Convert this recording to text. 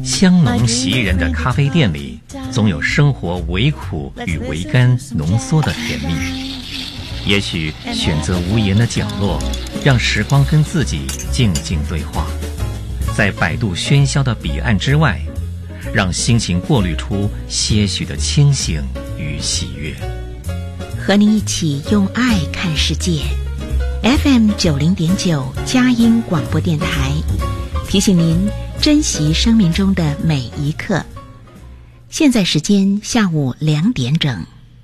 香浓袭人的咖啡店里，总有生活唯苦与唯甘浓缩的甜蜜。也许选择无言的角落，让时光跟自己静静对话，在摆渡喧嚣的彼岸之外，让心情过滤出些许的清醒与喜悦。 和您一起用爱看世界。FM90.9佳音广播电台，提醒您珍惜生命中的每一刻。现在时间下午2点整。